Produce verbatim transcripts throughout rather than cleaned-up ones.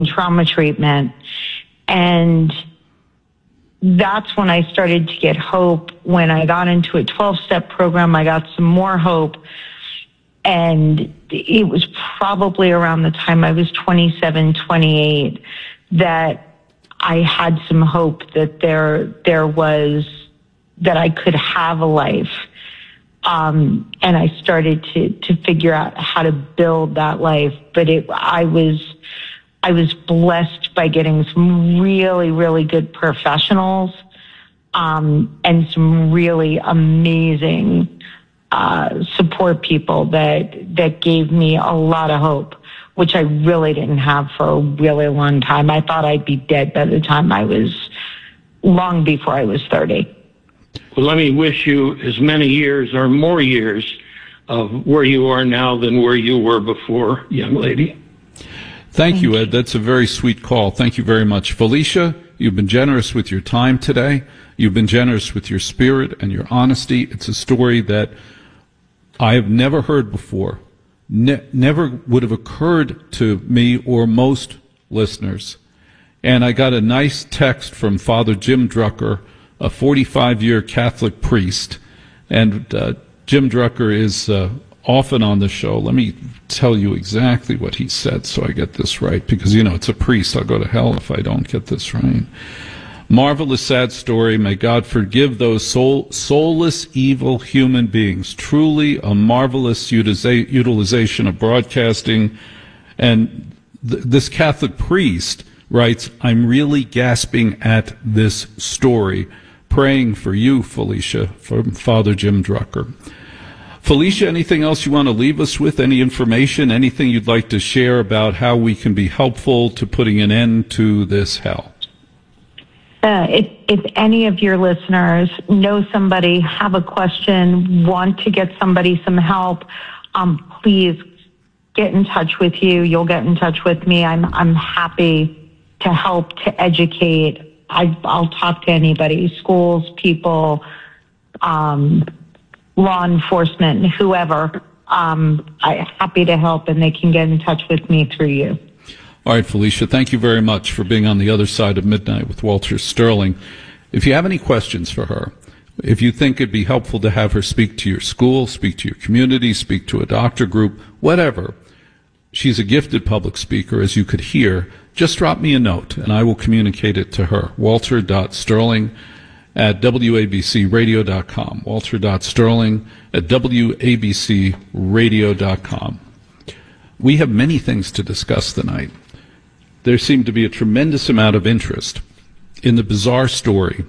trauma treatment. And that's when I started to get hope. When I got into a twelve-step program, I got some more hope. And it was probably around the time I was twenty-seven, twenty-eight that I had some hope that there, there was, that I could have a life. Um, and I started to, to figure out how to build that life. But it, I was, I was blessed by getting some really, really good professionals, um, and some really amazing, uh, support people that, that gave me a lot of hope, which I really didn't have for a really long time. I thought I'd be dead by the time I was, long before I was thirty. Well, let me wish you as many years or more years of where you are now than where you were before, young lady. Thank, Thank you, Ed. That's a very sweet call. Thank you very much. Felicia, you've been generous with your time today. You've been generous with your spirit and your honesty. It's a story that I have never heard before. Ne- never would have occurred to me or most listeners. And I got a nice text from Father Jim Drucker, a forty-five-year Catholic priest. And uh, Jim Drucker is uh, often on the show. Let me tell you exactly what he said so I get this right, because, you know, it's a priest. I'll go to hell if I don't get this right. Marvelous, sad story. May God forgive those soul, soulless, evil human beings. Truly a marvelous utiliza- utilization of broadcasting. And th- this Catholic priest writes, I'm really gasping at this story. Praying for you, Felicia, from Father Jim Drucker. Felicia, anything else you want to leave us with? Any information, anything you'd like to share about how we can be helpful to putting an end to this hell? Uh, if, if any of your listeners know somebody, have a question, want to get somebody some help, um, please get in touch with you. You'll get in touch with me. I'm I'm happy to help, to educate. I, I'll talk to anybody, schools, people, um, law enforcement, whoever. Um, I'm happy to help, and they can get in touch with me through you. All right, Felicia, thank you very much for being on the other side of midnight with Walter Sterling. If you have any questions for her, if you think it'd be helpful to have her speak to your school, speak to your community, speak to a doctor group, whatever, she's a gifted public speaker, as you could hear. Just drop me a note, and I will communicate it to her. Walter dot Sterling at W A B C radio dot com. Walter dot Sterling at W A B C radio dot com. We have many things to discuss tonight. There seemed to be a tremendous amount of interest in the bizarre story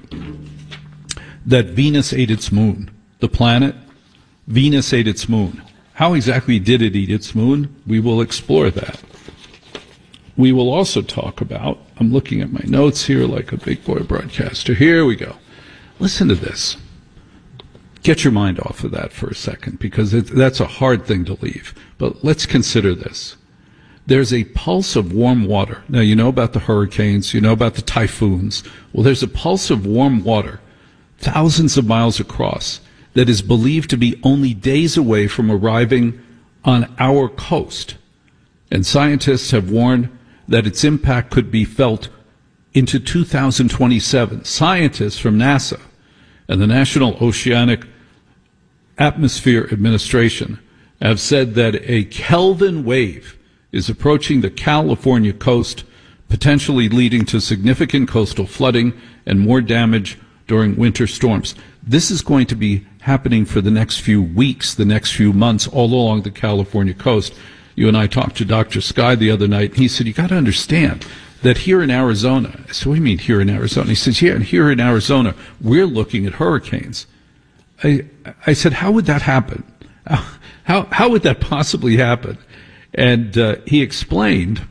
that Venus ate its moon. The planet, Venus ate its moon. How exactly did it eat its moon? We will explore that. We will also talk about, I'm looking at my notes here like a big boy broadcaster. Here we go. Listen to this. Get your mind off of that for a second, because it, that's a hard thing to leave. But let's consider this. There's a pulse of warm water. Now, you know about the hurricanes, you know about the typhoons. Well, there's a pulse of warm water thousands of miles across that is believed to be only days away from arriving on our coast. And scientists have warned that its impact could be felt into two thousand twenty-seven. Scientists from NASA and the National Oceanic Atmosphere Administration have said that a Kelvin wave is approaching the California coast, potentially leading to significant coastal flooding and more damage during winter storms. This is going to be happening for the next few weeks, the next few months, all along the California coast. You and I talked to Doctor Sky the other night, and he said, you got to understand that here in Arizona, I said, what do you mean here in Arizona? He says, yeah, and here in Arizona, we're looking at hurricanes. I, I said, how would that happen? How, how would that possibly happen? And uh, he explained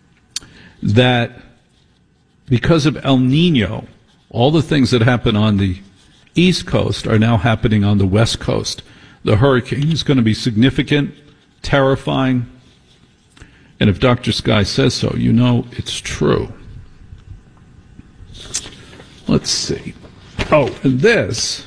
that because of El Nino, all the things that happen on the East Coast are now happening on the West Coast. The hurricane is going to be significant, terrifying, and if Doctor Sky says so, you know it's true. Let's see. Oh, and this,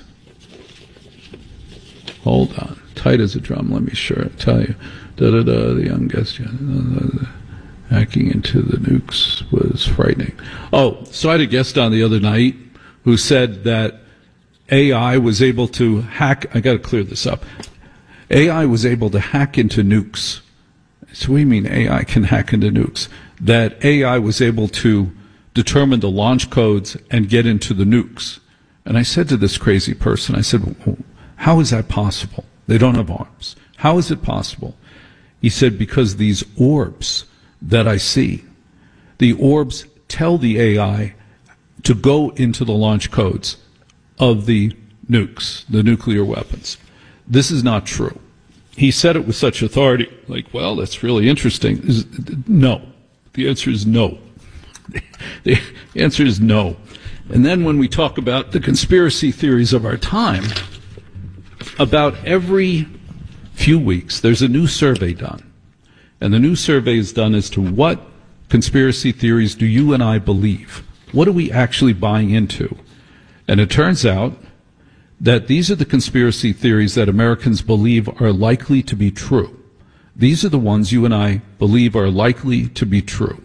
hold on, tight as a drum, let me sure tell you. Da-da-da, the young guest. Hacking into the nukes was frightening. Oh, so I had a guest on the other night who said that A I was able to hack, I got to clear this up. A I was able to hack into nukes. So what do you mean A I can hack into nukes? That A I was able to determine the launch codes and get into the nukes. And I said to this crazy person, I said, well, how is that possible? They don't have arms. How is it possible? He said, because these orbs that I see, the orbs tell the A I to go into the launch codes of the nukes, the nuclear weapons. This is not true. He said it with such authority, like, well, that's really interesting. Is, no. The answer is no. The answer is no. And then when we talk about the conspiracy theories of our time, about every few weeks, there's a new survey done. And the new survey is done as to what conspiracy theories do you and I believe? What are we actually buying into? And it turns out that these are the conspiracy theories that Americans believe are likely to be true. These are the ones you and I believe are likely to be true.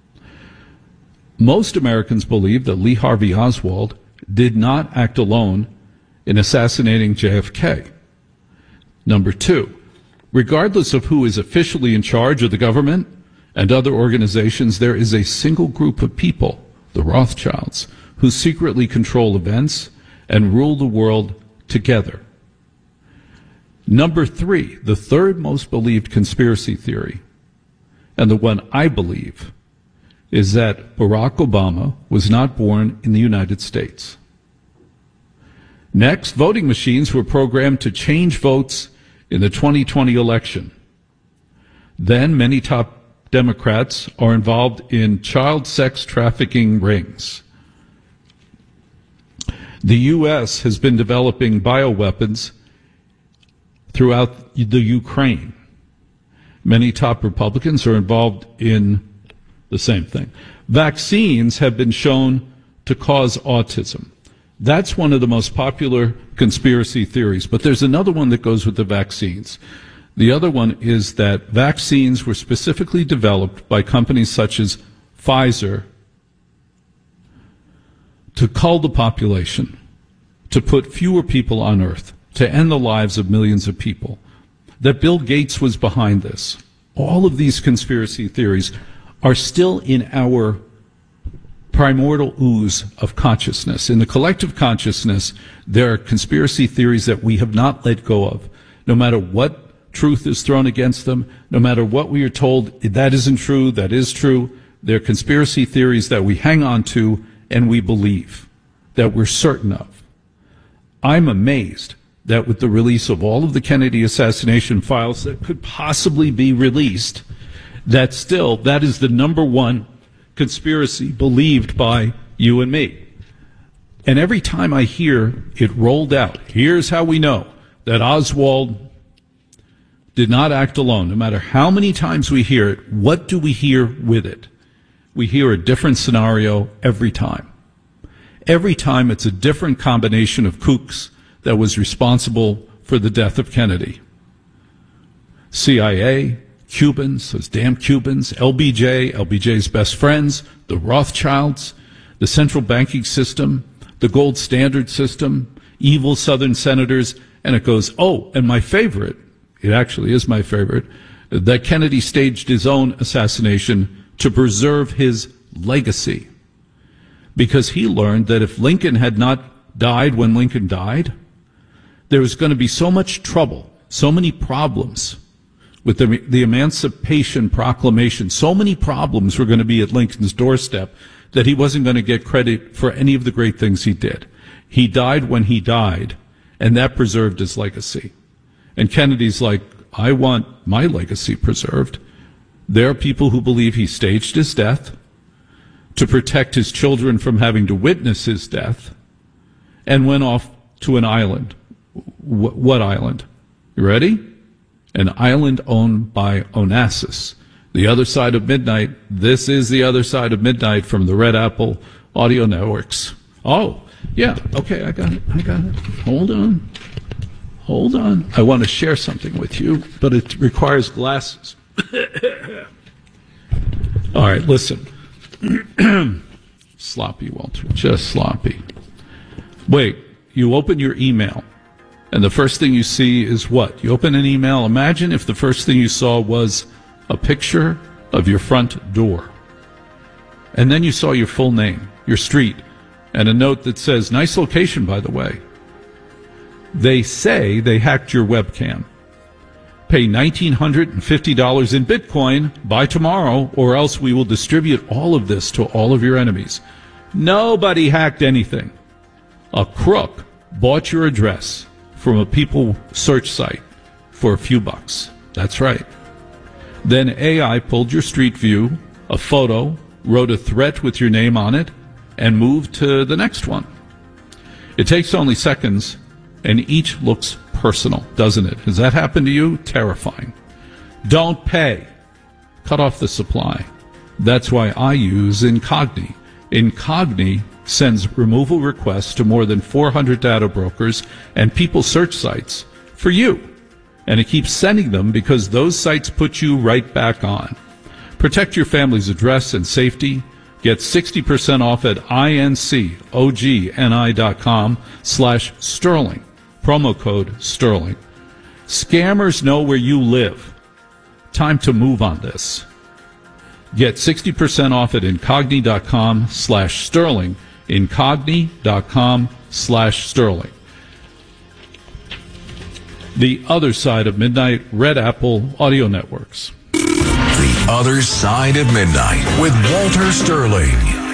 Most Americans believe that Lee Harvey Oswald did not act alone in assassinating J F K. Number two, regardless of who is officially in charge of the government and other organizations, there is a single group of people, the Rothschilds, who secretly control events and rule the world together. Number three, the third most believed conspiracy theory, and the one I believe, is that Barack Obama was not born in the United States. Next, voting machines were programmed to change votes in the twenty twenty election. Then, many top Democrats are involved in child sex trafficking rings. The U S has been developing bioweapons throughout the Ukraine. Many top Republicans are involved in the same thing. Vaccines have been shown to cause autism. That's one of the most popular conspiracy theories. But there's another one that goes with the vaccines. The other one is that vaccines were specifically developed by companies such as Pfizer to cull the population, to put fewer people on Earth, to end the lives of millions of people. That Bill Gates was behind this. All of these conspiracy theories are still in our primordial ooze of consciousness. In the collective consciousness, there are conspiracy theories that we have not let go of. No matter what truth is thrown against them, no matter what we are told, that isn't true, that is true, they're conspiracy theories that we hang on to and we believe, that we're certain of. I'm amazed that with the release of all of the Kennedy assassination files that could possibly be released, that still, that is the number one conspiracy believed by you and me. And every time I hear it rolled out, here's how we know that Oswald did not act alone. No matter how many times we hear it, what do we hear with it? We hear a different scenario every time. Every time it's a different combination of kooks that was responsible for the death of Kennedy. C I A, Cubans, those damn Cubans, L B J, L B J's best friends, the Rothschilds, the central banking system, the gold standard system, evil Southern senators, and it goes, oh, and my favorite, it actually is my favorite, that Kennedy staged his own assassination to preserve his legacy. Because he learned that if Lincoln had not died when Lincoln died, there was going to be so much trouble, so many problems with the, the Emancipation Proclamation. So many problems were going to be at Lincoln's doorstep that he wasn't going to get credit for any of the great things he did. He died when he died, and that preserved his legacy. And Kennedy's like, I want my legacy preserved. There are people who believe he staged his death to protect his children from having to witness his death and went off to an island. W- what island? You ready? An island owned by Onassis. The Other Side of Midnight. This is The Other Side of Midnight from the Red Apple Audio Networks. Oh, yeah. Okay, I got it. I got it. Hold on. Hold on. I want to share something with you, but it requires glasses. All right, listen. Sloppy, Walter. Just sloppy. Wait, you open your email, and the first thing you see is what? You open an email. Imagine if the first thing you saw was a picture of your front door. And then you saw your full name, your street, and a note that says, nice location, by the way. They say they hacked your webcam. Pay one thousand nine hundred fifty dollars in Bitcoin by tomorrow, or else we will distribute all of this to all of your enemies. Nobody hacked anything. A crook bought your address from a people search site for a few bucks. That's right. Then A I pulled your street view, a photo, wrote a threat with your name on it, and moved to the next one. It takes only seconds, and each looks personal, doesn't it? Has that happened to you? Terrifying. Don't pay. Cut off the supply. That's why I use Incogni. Incogni sends removal requests to more than four hundred data brokers and people search sites for you. And it keeps sending them because those sites put you right back on. Protect your family's address and safety. Get sixty percent off at incogni.com slash sterling. Promo code sterling. Scammers know where you live. Time to move on this. Get sixty percent off at incogni.com slash sterling. Incogni.com slash sterling. The Other Side of Midnight, Red Apple Audio Networks. The Other Side of Midnight with Walter Sterling.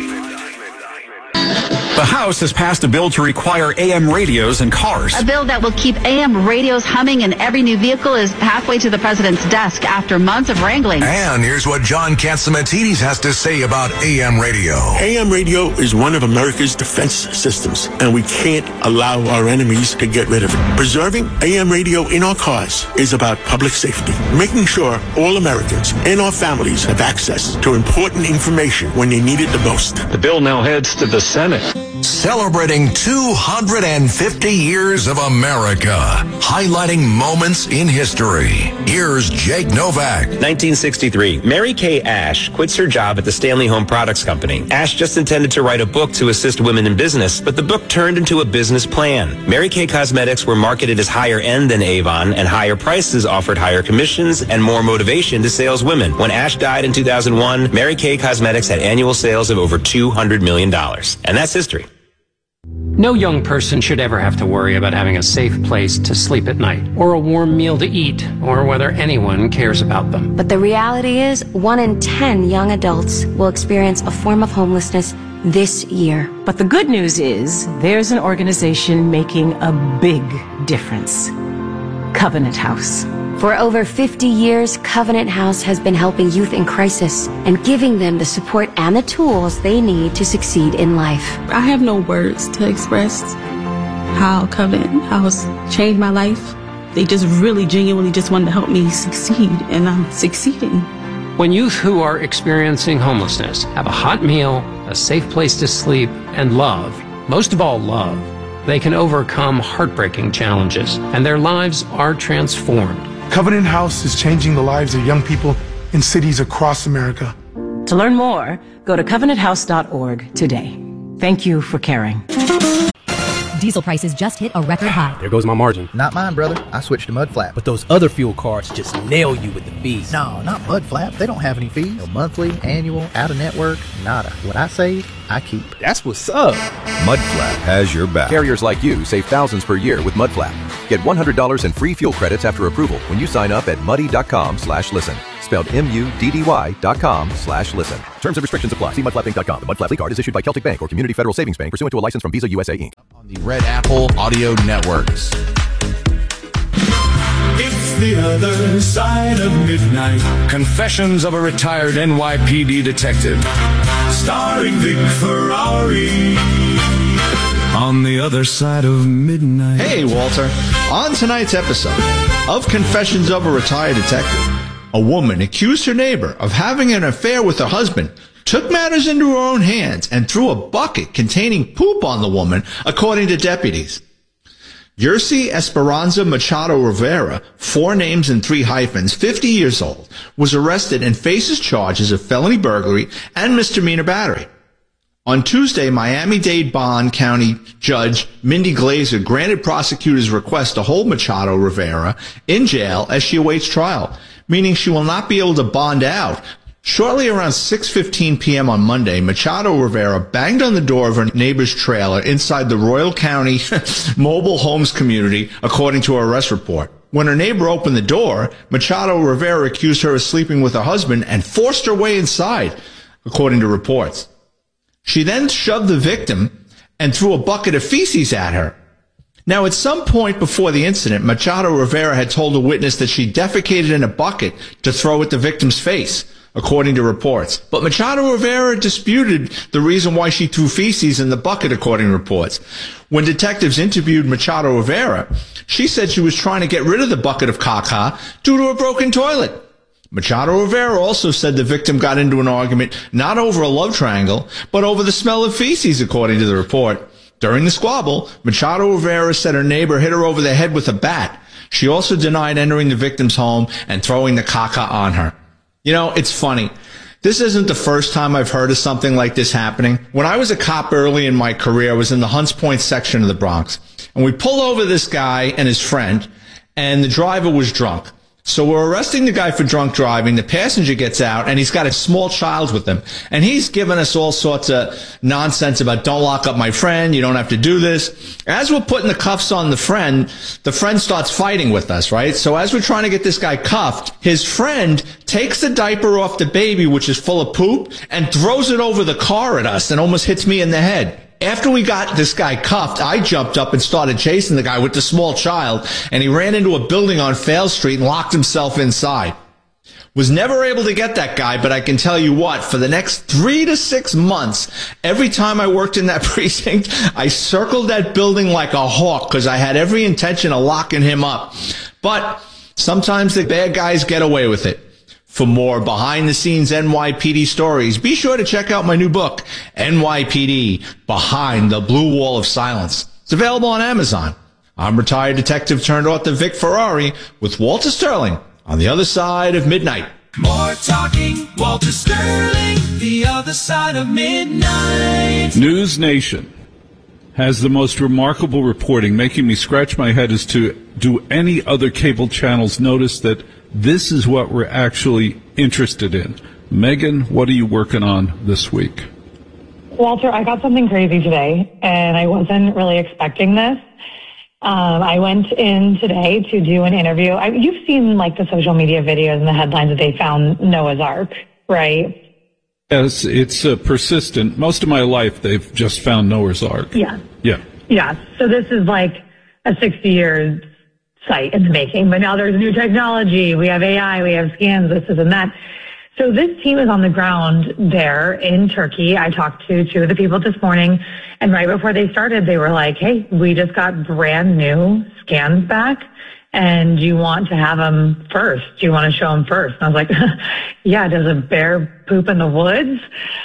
The House has passed a bill to require A M radios in cars. A bill that will keep A M radios humming in every new vehicle is halfway to the president's desk after months of wrangling. And here's what John Catsimatidis has to say about A M radio. A M radio is one of America's defense systems, and we can't allow our enemies to get rid of it. Preserving A M radio in our cars is about public safety, making sure all Americans and our families have access to important information when they need it the most. The bill now heads to the Senate. Celebrating two hundred fifty years of America, highlighting moments in history. Here's Jake Novak. nineteen sixty-three, Mary Kay Ash quits her job at the Stanley Home Products Company. Ash just intended to write a book to assist women in business, but the book turned into a business plan. Mary Kay cosmetics were marketed as higher end than Avon, and higher prices offered higher commissions and more motivation to saleswomen. When Ash died in two thousand one, Mary Kay Cosmetics had annual sales of over two hundred million dollars. And that's history. No young person should ever have to worry about having a safe place to sleep at night, or a warm meal to eat, or whether anyone cares about them. But the reality is, one in ten young adults will experience a form of homelessness this year. But the good news is, there's an organization making a big difference. Covenant House. For over fifty years, Covenant House has been helping youth in crisis and giving them the support and the tools they need to succeed in life. I have no words to express how Covenant House changed my life. They just really genuinely just wanted to help me succeed, and I'm succeeding. When youth who are experiencing homelessness have a hot meal, a safe place to sleep, and love, most of all love, they can overcome heartbreaking challenges, and their lives are transformed. Covenant House is changing the lives of young people in cities across America. To learn more, go to covenant house dot org today. Thank you for caring. Diesel prices just hit a record high. There goes my margin. Not mine, brother. I switched to Mudflap. But those other fuel cards just nail you with the fees. No, not Mudflap. They don't have any fees. No monthly, annual, out-of-network, nada. What I save, I keep. That's what's up. Mudflap has your back. Carriers like you save thousands per year with Mudflap. Get one hundred dollars in free fuel credits after approval when you sign up at muddy.com slash listen. Spelled M-U-D-D-Y dot com slash listen. Terms and restrictions apply. See mudflap inc dot com. The Mudflap Lead Card is issued by Celtic Bank or Community Federal Savings Bank pursuant to a license from Visa U S A Incorporated. On the Red Apple Audio Networks. It's the Other Side of Midnight. Confessions of a Retired N Y P D Detective. Starring Vic Ferrari. On the Other Side of Midnight. Hey, Walter. On tonight's episode of Confessions of a Retired Detective, a woman accused her neighbor of having an affair with her husband, took matters into her own hands, and threw a bucket containing poop on the woman, according to deputies. Yercy Esperanza Machado Rivera, four names and three hyphens, fifty years old, was arrested and faces charges of felony burglary and misdemeanor battery. On Tuesday, Miami-Dade Bond County Judge Mindy Glazer granted prosecutors' request to hold Machado Rivera in jail as she awaits trial, meaning she will not be able to bond out. Shortly around six fifteen p.m. on Monday, Machado Rivera banged on the door of her neighbor's trailer inside the Royal County mobile homes community, according to her arrest report. When her neighbor opened the door, Machado Rivera accused her of sleeping with her husband and forced her way inside, according to reports. She then shoved the victim and threw a bucket of feces at her. Now, at some point before the incident, Machado Rivera had told a witness that she defecated in a bucket to throw at the victim's face, according to reports. But Machado Rivera disputed the reason why she threw feces in the bucket, according to reports. When detectives interviewed Machado Rivera, she said she was trying to get rid of the bucket of caca due to a broken toilet. Machado Rivera also said the victim got into an argument not over a love triangle, but over the smell of feces, according to the report. During the squabble, Machado Rivera said her neighbor hit her over the head with a bat. She also denied entering the victim's home and throwing the caca on her. You know, it's funny. This isn't the first time I've heard of something like this happening. When I was a cop early in my career, I was in the Hunts Point section of the Bronx. And we pulled over this guy and his friend, and the driver was drunk. So we're arresting the guy for drunk driving. The passenger gets out, and he's got a small child with him. And he's giving us all sorts of nonsense about don't lock up my friend, you don't have to do this. As we're putting the cuffs on the friend, the friend starts fighting with us, right? So as we're trying to get this guy cuffed, his friend takes the diaper off the baby, which is full of poop, and throws it over the car at us and almost hits me in the head. After we got this guy cuffed, I jumped up and started chasing the guy with the small child, and he ran into a building on Fail Street and locked himself inside. Was never able to get that guy, but I can tell you what, for the next three to six months, every time I worked in that precinct, I circled that building like a hawk because I had every intention of locking him up. But sometimes the bad guys get away with it. For more behind-the-scenes N Y P D stories, be sure to check out my new book, N Y P D, Behind the Blue Wall of Silence. It's available on Amazon. I'm retired detective turned author Vic Ferrari with Walter Sterling on the other side of midnight. More talking, Walter Sterling, the other side of midnight. News Nation has the most remarkable reporting, making me scratch my head as to do any other cable channels notice that this is what we're actually interested in. Megan, what are you working on this week? Walter, I got something crazy today, and I wasn't really expecting this. Um, I went in today to do an interview. I, you've seen like the social media videos and the headlines that they found Noah's Ark, right? Yes, it's uh, persistent. Most of my life, they've just found Noah's Ark. Yeah. Yeah. Yeah. So this is like a sixty-year site in the making, but now there's new technology. We have A I, we have scans, this, this, and that. So this team is on the ground there in Turkey. I talked to two of the people this morning, and right before they started, they were like, hey, we just got brand new scans back, and you want to have them first. Do you want to show them first? And I was like, yeah, does a bear poop in the woods?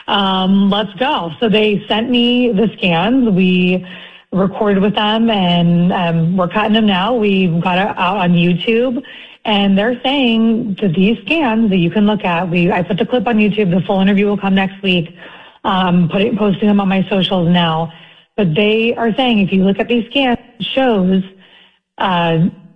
Um, let's go. So they sent me the scans. We recorded with them, and um, we're cutting them now. We've got it out on YouTube, and they're saying that these scans that you can look at, we I put the clip on YouTube. The full interview will come next week. Um, putting posting them on my socials now. But they are saying if you look at these scans, it shows uh,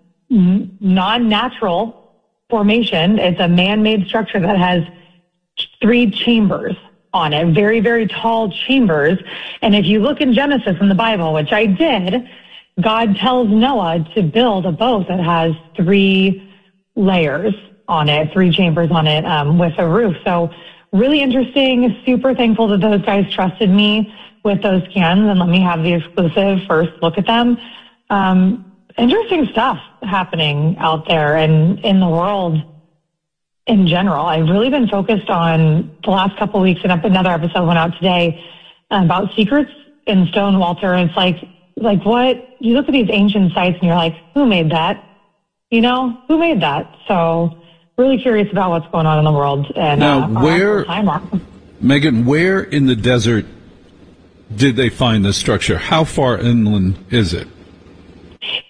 n- non-natural formation. It's a man-made structure that has three chambers on it, very, very tall chambers. And if you look in Genesis in the Bible, which I did, God tells Noah to build a boat that has three layers on it, three chambers on it, um, with a roof. So really interesting, super thankful that those guys trusted me with those scans and let me have the exclusive first look at them. Um, interesting stuff happening out there and in the world in general. I've really been focused on the last couple of weeks, and another episode went out today about secrets in stone, Walter. And it's like, like what, you look at these ancient sites and you're like, who made that? You know, who made that? So really curious about what's going on in the world. And now, uh, where, time Megan, where in the desert did they find this structure? How far inland is it?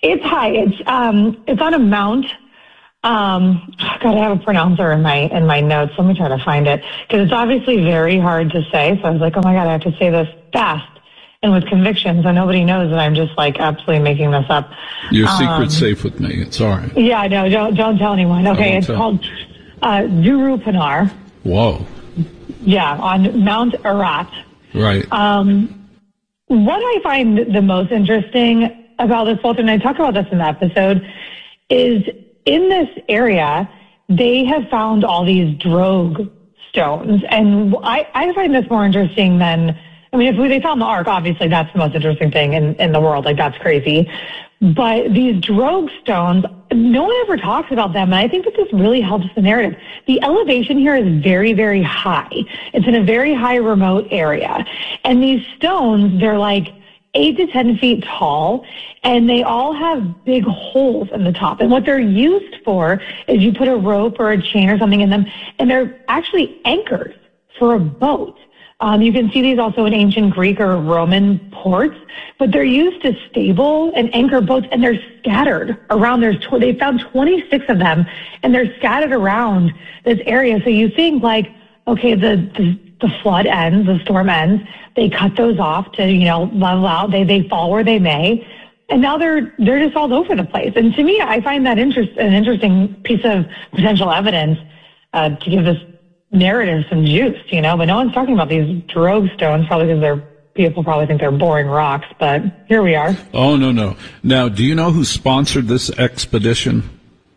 It's high. It's um, it's on a mount. Um, God, I have a pronouncer in my in my notes. Let me try to find it because it's obviously very hard to say. So I was like, oh my God, I have to say this fast and with conviction, so nobody knows that I'm just like absolutely making this up. Your um, secret's safe with me. It's all right. Yeah, no, don't don't tell anyone. Okay, it's tell. called uh, Duru Pinar. Whoa. Yeah, on Mount Ararat. Right. Um, what I find the most interesting about this, Walter, and I talk about this in the episode, is in this area, they have found all these drogue stones. And I, I find this more interesting than, I mean, if they found the Ark, obviously that's the most interesting thing in, in the world. Like, that's crazy. But these drogue stones, no one ever talks about them. And I think that this really helps the narrative. The elevation here is very, very high. It's in a very high remote area. And these stones, they're like eight to ten feet tall, and they all have big holes in the top. And what they're used for is you put a rope or a chain or something in them, and they're actually anchors for a boat. Um, you can see these also in ancient Greek or Roman ports, but they're used to stable and anchor boats, and they're scattered around. There's tw- they found twenty-six of them, and they're scattered around this area. So you think like, okay, the, the the flood ends, the storm ends. They cut those off to, you know, level out. They they fall where they may, and now they're they're just all over the place. And to me, I find that interest an interesting piece of potential evidence uh, to give this narrative some juice, you know. But no one's talking about these drogue stones, probably because they're people probably think they're boring rocks. But here we are. Oh no no! Now, do you know who sponsored this expedition?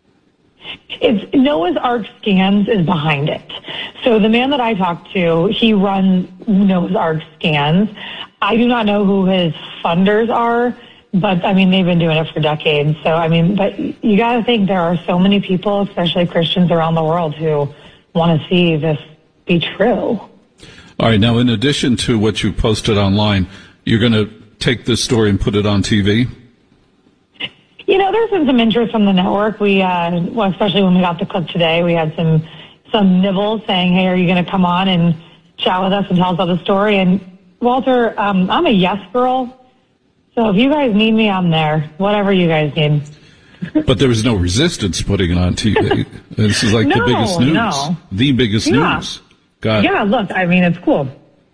It's Noah's Ark Scans is behind it. So the man that I talked to, he runs Noah's Ark Scans. I do not know who his funders are, but I mean, they've been doing it for decades. So, I mean, but you got to think there are so many people, especially Christians around the world, who want to see this be true. All right. Now, in addition to what you posted online, you're going to take this story and put it on T V? You know, there's been some interest from the network. We, uh, well, especially when we got the clip today, we had some some nibbles saying, hey, are you going to come on and chat with us and tell us about the story? And Walter, um, I'm a yes girl. So if you guys need me, I'm there. Whatever you guys need. But there was no resistance putting it on T V. This is like no, the biggest news. No. The biggest yeah. news. Got yeah, it. Look, I mean, it's cool.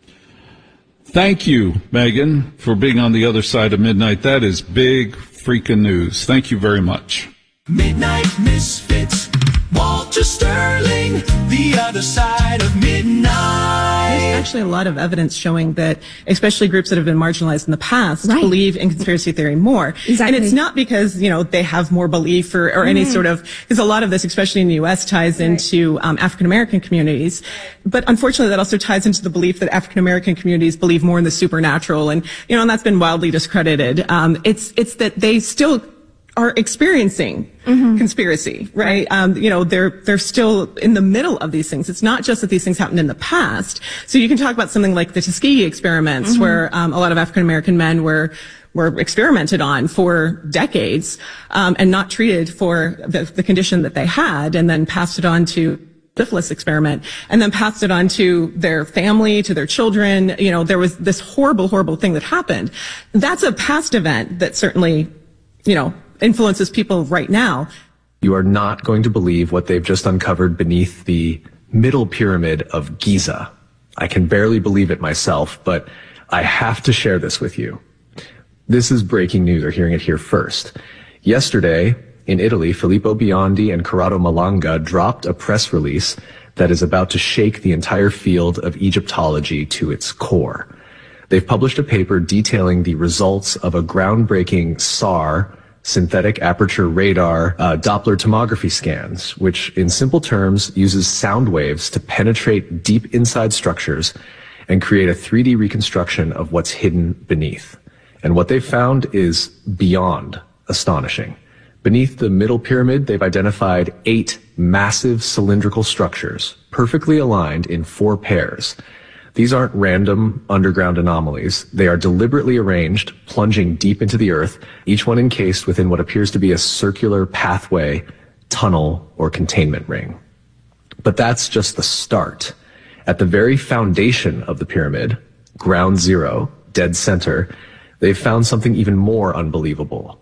Thank you, Megan, for being on the other side of midnight. That is big freaking news. Thank you very much. Midnight Misfits, Walter Sterling, the other side of midnight. There's actually a lot of evidence showing that, especially groups that have been marginalized in the past, right. believe in conspiracy theory more. Exactly. And it's not because, you know, they have more belief or, or mm. any sort of, because a lot of this, especially in the U S, ties right. into um, African American communities. But unfortunately, that also ties into the belief that African American communities believe more in the supernatural. And, you know, and that's been wildly discredited. Um, it's, it's that they still are experiencing mm-hmm. conspiracy, right? Um, you know, they're, they're still in the middle of these things. It's not just that these things happened in the past. So you can talk about something like the Tuskegee experiments, mm-hmm. where, um, a lot of African-American men were, were experimented on for decades, um, and not treated for the, the condition that they had, and then passed it on to syphilis experiment, and then passed it on to their family, to their children. You know, there was this horrible, horrible thing that happened. That's a past event that certainly, you know, influences people right now. You are not going to believe what they've just uncovered beneath the middle pyramid of Giza. I can barely believe it myself, but I have to share this with you. This is breaking news. You're hearing it here first. Yesterday, in Italy, Filippo Biondi and Corrado Malanga dropped a press release that is about to shake the entire field of Egyptology to its core. They've published a paper detailing the results of a groundbreaking S A R, synthetic aperture radar, uh, Doppler tomography scans, which in simple terms uses sound waves to penetrate deep inside structures and create a three D reconstruction of what's hidden beneath. And what they've found is beyond astonishing. Beneath the middle pyramid, they've identified eight massive cylindrical structures, perfectly aligned in four pairs. These aren't random underground anomalies. They are deliberately arranged, plunging deep into the earth, each one encased within what appears to be a circular pathway, tunnel, or containment ring. But that's just the start. At the very foundation of the pyramid, ground zero, dead center, they've found something even more unbelievable.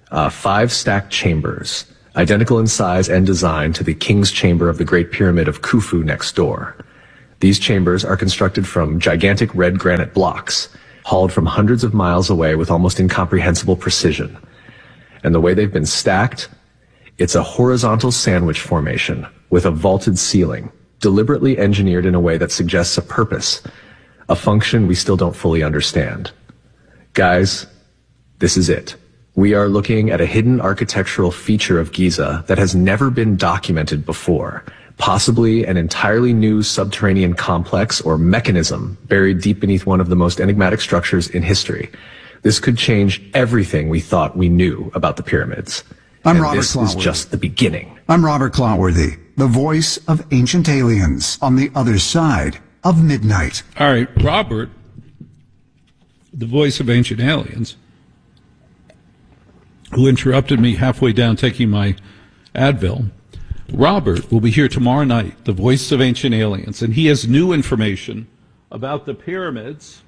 uh, five stacked chambers, identical in size and design to the King's Chamber of the Great Pyramid of Khufu next door. These chambers are constructed from gigantic red granite blocks, hauled from hundreds of miles away with almost incomprehensible precision. And the way they've been stacked, it's a horizontal sandwich formation with a vaulted ceiling, deliberately engineered in a way that suggests a purpose, a function we still don't fully understand. Guys, this is it. We are looking at a hidden architectural feature of Giza that has never been documented before, possibly an entirely new subterranean complex or mechanism buried deep beneath one of the most enigmatic structures in history. This could change everything we thought we knew about the pyramids. I'm and Robert this Clotworthy. is just the beginning. I'm Robert Clotworthy, the voice of ancient aliens on the other side of midnight. All right, Robert, the voice of ancient aliens, who interrupted me halfway down taking my Advil. Robert will be here tomorrow night, the voice of ancient aliens, and he has new information about the pyramids.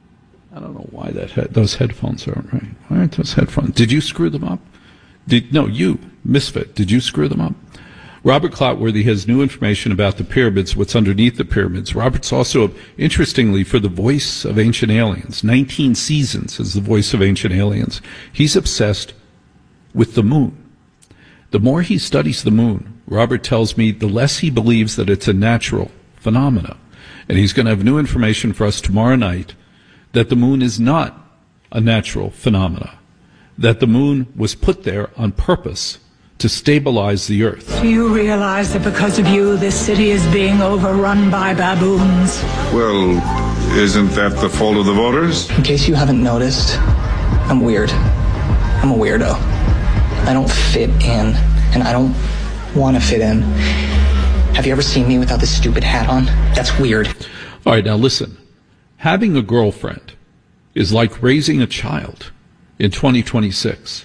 I don't know why that he- those headphones aren't right. Why aren't those headphones? Did you screw them up? Did, no, you, Misfit, did you screw them up? Robert Clotworthy has new information about the pyramids, what's underneath the pyramids. Robert's also, interestingly, for the voice of ancient aliens, nineteen seasons as the voice of ancient aliens. He's obsessed with the moon. The more he studies the moon, Robert tells me, the less he believes that it's a natural phenomena. And he's going to have new information for us tomorrow night that the moon is not a natural phenomena, that the moon was put there on purpose to stabilize the earth. Do you realize that because of you, this city is being overrun by baboons? Well, isn't that the fault of the voters? In case you haven't noticed, I'm weird. I'm a weirdo. I don't fit in, and I don't want to fit in. Have you ever seen me without this stupid hat on? That's weird. All right, now listen. Having a girlfriend is like raising a child in twenty twenty-six.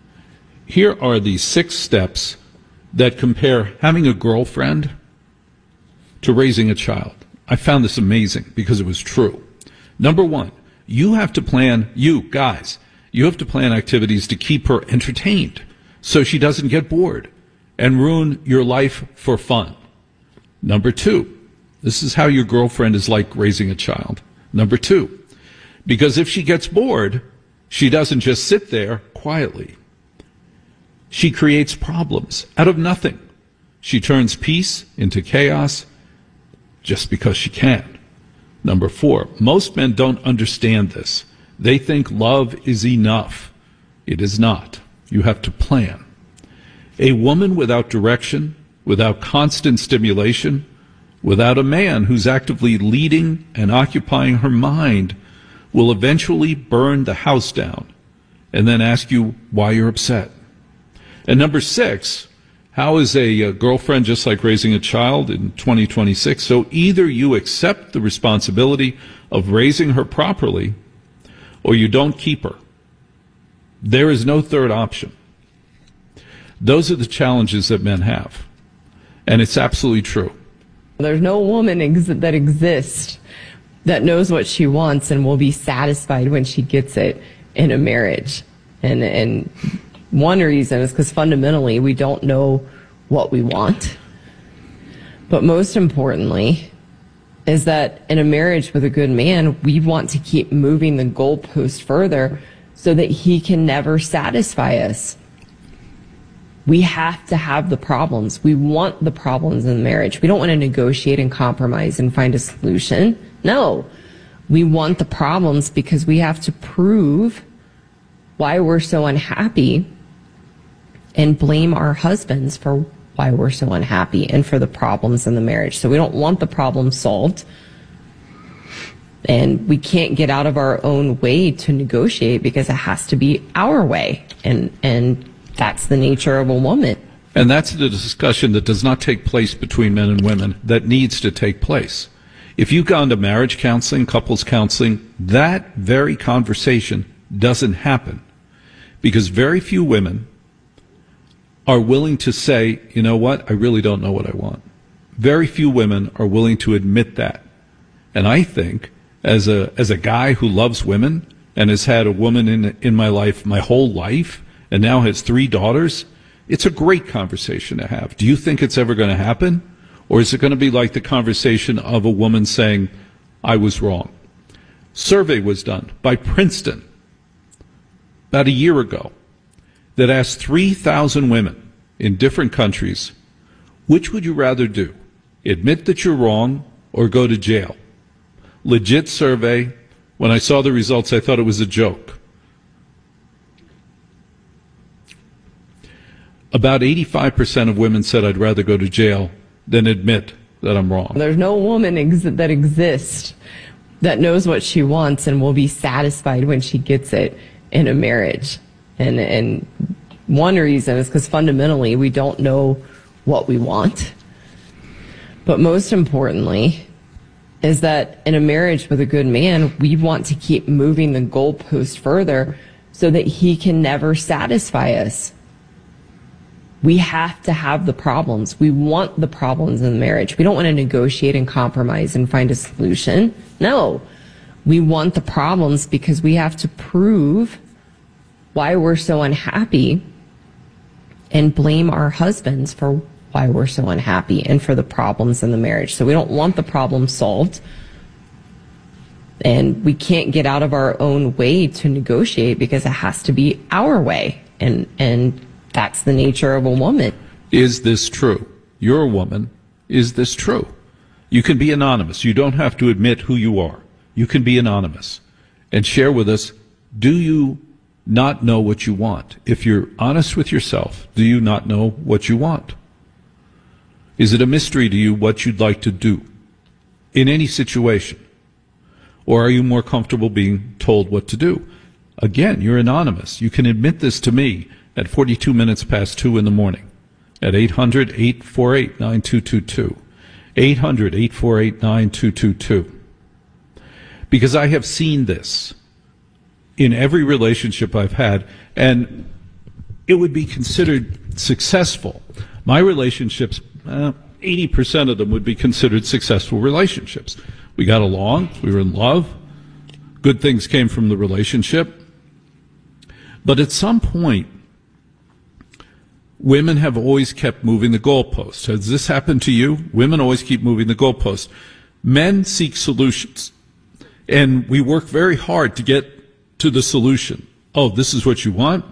Here are the six steps that compare having a girlfriend to raising a child. I found this amazing because it was true. Number one, you have to plan, you guys, you have to plan activities to keep her entertained so she doesn't get bored and ruin your life for fun. Number two, this is how your girlfriend is like raising a child. Number two, because if she gets bored, she doesn't just sit there quietly. She creates problems out of nothing. She turns peace into chaos just because she can. Number four, most men don't understand this. They think love is enough. It is not. You have to plan. A woman without direction, without constant stimulation, without a man who's actively leading and occupying her mind will eventually burn the house down and then ask you why you're upset. And number six, how is a, a girlfriend just like raising a child in twenty twenty-six? So either you accept the responsibility of raising her properly or you don't keep her. There is no third option. Those are the challenges that men have. And it's absolutely true. There's no woman ex- that exists that knows what she wants and will be satisfied when she gets it in a marriage. And, and one reason is because fundamentally we don't know what we want. But most importantly is that in a marriage with a good man, we want to keep moving the goalpost further so that he can never satisfy us. We have to have the problems. We want the problems in marriage. We don't want to negotiate and compromise and find a solution. No, we want the problems because we have to prove why we're so unhappy and blame our husbands for why we're so unhappy and for the problems in the marriage. So we don't want the problem solved. And we can't get out of our own way to negotiate because it has to be our way. And, and that's the nature of a woman. And that's the discussion that does not take place between men and women that needs to take place. If you've gone to marriage counseling, couples counseling, that very conversation doesn't happen because very few women are willing to say, you know what, I really don't know what I want. Very few women are willing to admit that. And I think as a as a guy who loves women and has had a woman in in my life my whole life, and now has three daughters, it's a great conversation to have. Do you think it's ever going to happen? Or is it going to be like the conversation of a woman saying, I was wrong? Survey was done by Princeton about a year ago that asked three thousand women in different countries, which would you rather do? Admit that you're wrong or go to jail? Legit survey. When I saw the results, I thought it was a joke. About eighty-five percent of women said I'd rather go to jail than admit that I'm wrong. There's no woman ex- that exists that knows what she wants and will be satisfied when she gets it in a marriage. And, and one reason is because fundamentally we don't know what we want. But most importantly is that in a marriage with a good man, we want to keep moving the goalpost further so that he can never satisfy us. We have to have the problems. We want the problems in the marriage. We don't want to negotiate and compromise and find a solution. No, we want the problems because we have to prove why we're so unhappy and blame our husbands for why we're so unhappy and for the problems in the marriage. So we don't want the problem solved, and we can't get out of our own way to negotiate because it has to be our way. And, and that's the nature of a woman. Is this true? You're a woman. Is this true? You can be anonymous. You don't have to admit who you are. You can be anonymous and share with us, do you not know what you want? If you're honest with yourself, do you not know what you want? Is it a mystery to you what you'd like to do in any situation? Or are you more comfortable being told what to do? Again, you're anonymous. You can admit this to me at forty-two minutes past two in the morning at eight hundred, eight four eight, nine two two two. eight hundred, eight four eight, nine two two two. Because I have seen this in every relationship I've had, and it would be considered successful. My relationships, uh, eighty percent of them would be considered successful relationships. We got along, we were in love, good things came from the relationship. But at some point, women have always kept moving the goalpost. Has this happened to you? Women always keep moving the goalpost. Men seek solutions, and we work very hard to get to the solution. Oh, this is what you want?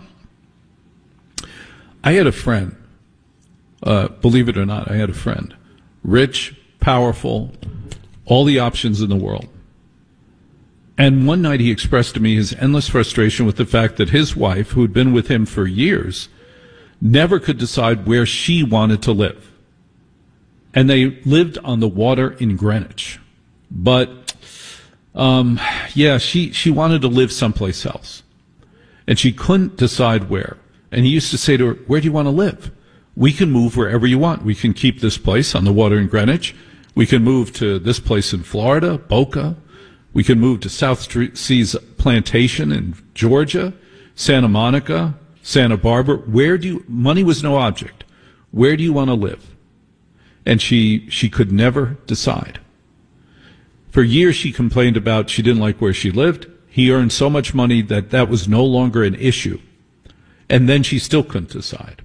I had a friend, uh, believe it or not, I had a friend, rich, powerful, all the options in the world. And one night he expressed to me his endless frustration with the fact that his wife, who had been with him for years, never could decide where she wanted to live. And they lived on the water in Greenwich. But, um, yeah, she, she wanted to live someplace else. And she couldn't decide where. And he used to say to her, where do you want to live? We can move wherever you want. We can keep this place on the water in Greenwich. We can move to this place in Florida, Boca. We can move to South Seas Plantation in Georgia, Santa Monica, Santa Barbara. Where do you, money was no object. Where do you want to live? And she, she could never decide. For years she complained about she didn't like where she lived. He earned so much money that that was no longer an issue. And then she still couldn't decide.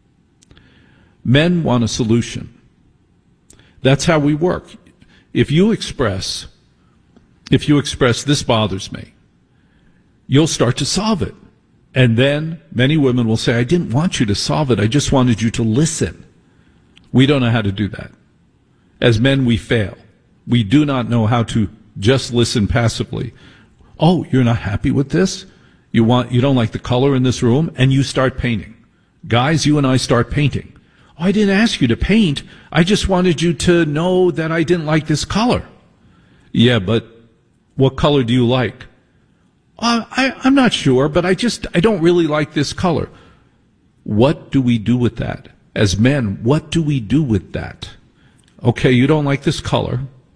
Men want a solution. That's how we work. If you express, if you express, this bothers me, you'll start to solve it. And then many women will say, I didn't want you to solve it. I just wanted you to listen. We don't know how to do that. As men, we fail. We do not know how to just listen passively. Oh, you're not happy with this? You want, you don't like the color in this room? And you start painting. Guys, you and I start painting. Oh, I didn't ask you to paint. I just wanted you to know that I didn't like this color. Yeah, but what color do you like? Uh, I, I'm not sure, but I just, I don't really like this color. What do we do with that? As men, what do we do with that? Okay, you don't like this color.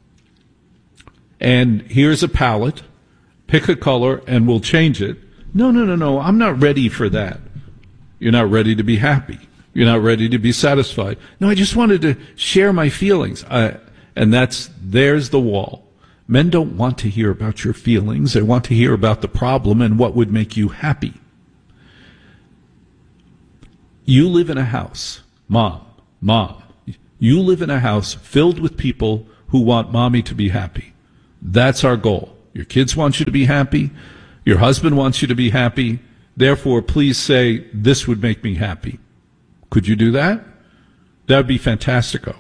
And here's a palette. Pick a color and we'll change it. No, no, no, no, I'm not ready for that. You're not ready to be happy. You're not ready to be satisfied. No, I just wanted to share my feelings. I, and that's, there's the wall. Men don't want to hear about your feelings. They want to hear about the problem and what would make you happy. You live in a house, mom, mom, you live in a house filled with people who want mommy to be happy. That's our goal. Your kids want you to be happy. Your husband wants you to be happy. Therefore, please say, this would make me happy. Could you do that? That would be fantastico.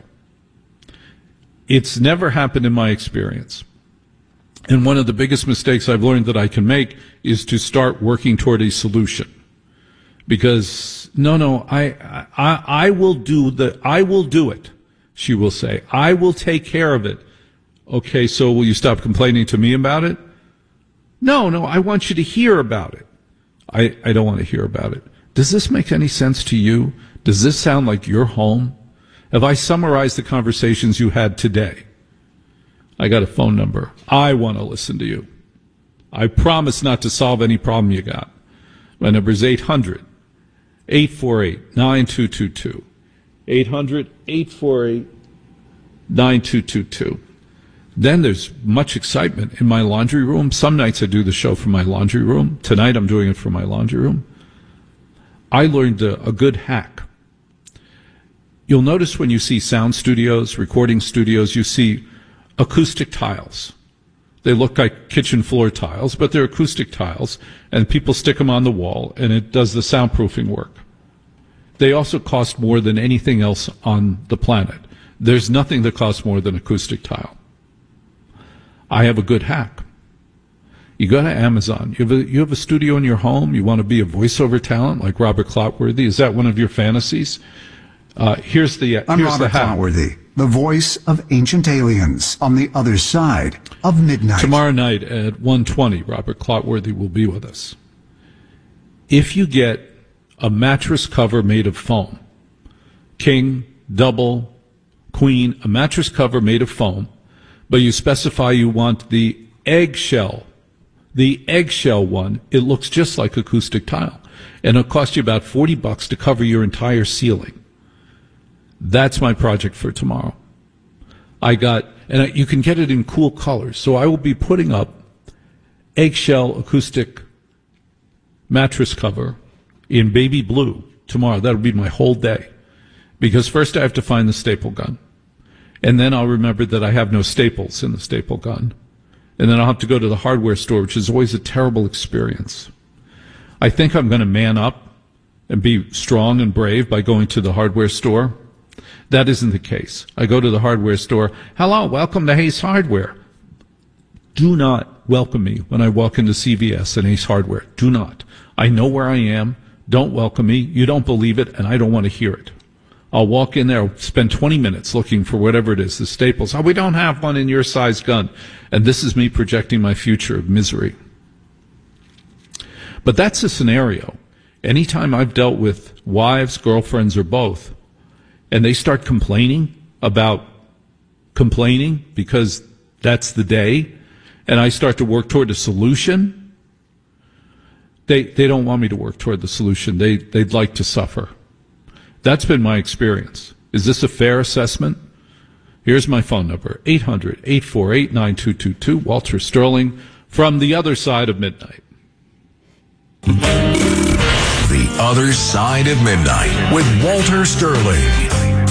It's never happened in my experience. And one of the biggest mistakes I've learned that I can make is to start working toward a solution. Because, no, no, I, I, I will do the, I will do it, she will say. I will take care of it. Okay, so will you stop complaining to me about it? No, no, I want you to hear about it. I, I don't want to hear about it. Does this make any sense to you? Does this sound like your home? Have I summarized the conversations you had today? I got a phone number. I want to listen to you. I promise not to solve any problem you got. My number is eight hundred, eight four eight, nine two two two. eight hundred, eight four eight, nine two two two. Then there's much excitement in my laundry room. Some nights I do the show from my laundry room. Tonight I'm doing it from my laundry room. I learned a, a good hack. You'll notice when you see sound studios, recording studios, you see acoustic tiles. They look like kitchen floor tiles, but they're acoustic tiles, and people stick them on the wall, and it does the soundproofing work. They also cost more than anything else on the planet. There's nothing that costs more than acoustic tile. I have a good hack. You go to Amazon. You have a, you have a studio in your home. You want to be a voiceover talent like Robert Clotworthy. Is that one of your fantasies? Uh, here's the uh, I'm here's Robert the hack. Clotworthy, the voice of ancient aliens on the other side of midnight. Tomorrow night at one twenty, Robert Clotworthy will be with us. If you get a mattress cover made of foam, king, double, queen, a mattress cover made of foam, but you specify you want the eggshell, the eggshell one, it looks just like acoustic tile. And it'll cost you about forty bucks to cover your entire ceiling. That's my project for tomorrow. I got, and you can get it in cool colors. So I will be putting up eggshell acoustic mattress cover in baby blue tomorrow. That'll be my whole day. Because first I have to find the staple gun. And then I'll remember that I have no staples in the staple gun. And then I'll have to go to the hardware store, which is always a terrible experience. I think I'm going to man up and be strong and brave by going to the hardware store. That isn't the case. I go to the hardware store. Hello, welcome to Ace Hardware. Do not welcome me when I walk into C V S and Ace Hardware. Do not. I know where I am. Don't welcome me. You don't believe it, and I don't want to hear it. I'll walk in there, I'll spend twenty minutes looking for whatever it is, the staples. Oh, we don't have one in your size gun. And this is me projecting my future of misery. But that's a scenario. Anytime I've dealt with wives, girlfriends, or both, and they start complaining about complaining because that's the day, and I start to work toward a solution, they they don't want me to work toward the solution. They, they'd like to suffer. That's been my experience. Is this a fair assessment? Here's my phone number, eight hundred, eight four eight, nine two two two, Walter Sterling, from the other side of midnight. The Other Side of Midnight with Walter Sterling.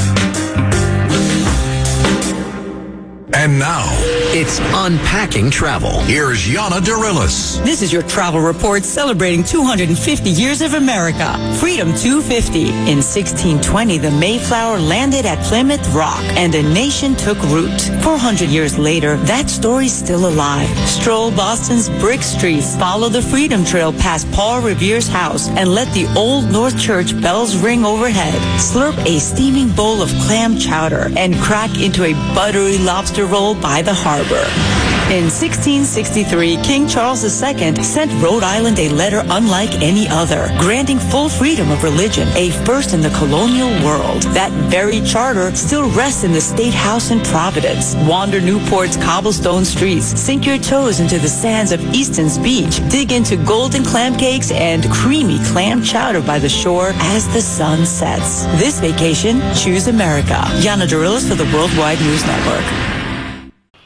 And now, it's Unpacking Travel. Here's Yana Darilis. This is your travel report celebrating two hundred fifty years of America. Freedom two fifty. In sixteen twenty, the Mayflower landed at Plymouth Rock and a nation took root. four hundred years later, that story's still alive. Stroll Boston's brick streets, follow the Freedom Trail past Paul Revere's house, and let the Old North Church bells ring overhead. Slurp a steaming bowl of clam chowder and crack into a buttery lobster roll by the harbor. In sixteen sixty-three, King Charles the Second sent Rhode Island a letter unlike any other, granting full freedom of religion, a first in the colonial world. That very charter still rests in the State House in Providence. Wander Newport's cobblestone streets, sink your toes into the sands of Easton's beach, dig into golden clam cakes and creamy clam chowder by the shore as the sun sets. This vacation, choose America. Yana Darilis for the Worldwide News Network.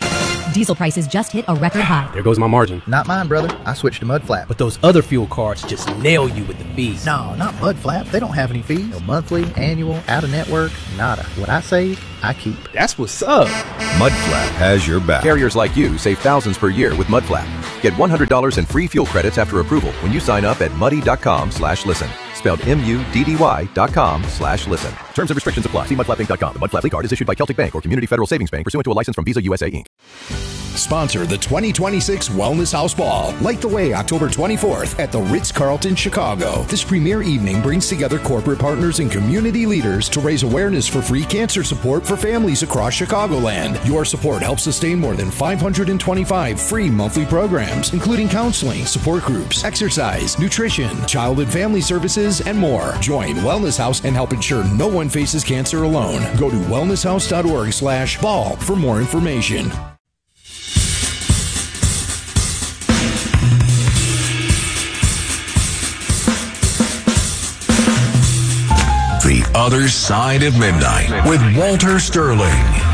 Diesel prices just hit a record high. There goes my margin. Not mine, brother. I switched to Mudflap. But those other fuel cards just nail you with the fees. No, not Mudflap. They don't have any fees. No monthly, annual, out-of-network, nada. What I save, I keep. That's what's up. Mudflap has your back. Carriers like you save thousands per year with Mudflap. Get one hundred dollars in free fuel credits after approval when you sign up at muddy.com slash listen. Spelled M-U-D-D-Y dot com slash listen. Terms and restrictions apply. See mudflap inc dot com. The Mudflap Fleet Card is issued by Celtic Bank or Community Federal Savings Bank pursuant to a license from Visa U S A, Incorporated. Sponsor the twenty twenty-six Wellness House Ball. Light the way October twenty-fourth at the Ritz-Carlton, Chicago. This premier evening brings together corporate partners and community leaders to raise awareness for free cancer support for families across Chicagoland. Your support helps sustain more than five hundred twenty-five free monthly programs, including counseling, support groups, exercise, nutrition, child and family services, and more. Join Wellness House and help ensure no one faces cancer alone. Go to wellnesshouse.org slash ball for more information. The Other Side of Midnight with Walter Sterling.